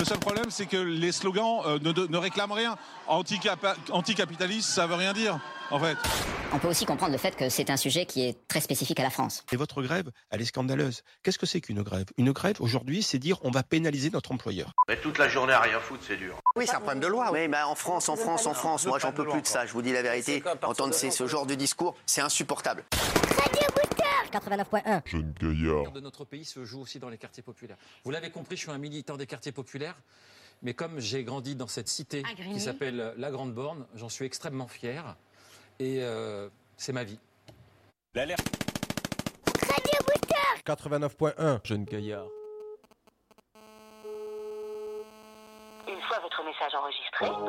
Le seul problème, c'est que les slogans ne réclament rien. Anticapitaliste, ça veut rien dire, en fait. On peut aussi comprendre le fait que c'est un sujet qui est très spécifique à la France. Et votre grève, elle est scandaleuse. Qu'est-ce que c'est qu'une grève ? Une grève, aujourd'hui, c'est dire on va pénaliser notre employeur. Mais toute la journée à rien foutre, c'est dur. Oui, c'est un problème de loi. Oui, en France, moi j'en peux plus de ça, je vous dis la vérité. Entendre ce genre de discours, c'est insupportable. 89.1. Jeune gaillard. De notre pays se joue aussi dans les quartiers populaires. Vous l'avez compris, je suis un militant des quartiers populaires, mais comme j'ai grandi dans cette cité qui s'appelle la Grande Borne, j'en suis extrêmement fier et c'est ma vie. L'alerte. 89.1. Jeune gaillard. Une fois votre message enregistré,